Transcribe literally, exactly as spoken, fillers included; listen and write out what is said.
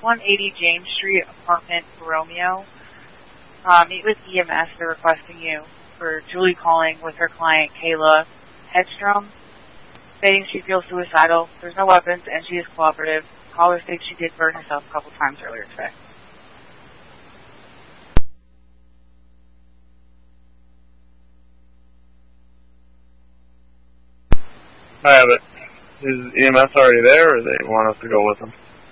one eighty James Street, apartment Romeo. Uh, meet with E M S. They're requesting you for Julie calling with her client, Kayla Hedstrom, stating she feels suicidal. There's no weapons, and she is cooperative. Caller states she did burn herself a couple times earlier today. I have it. Is E M S already there, or they want us to go with them?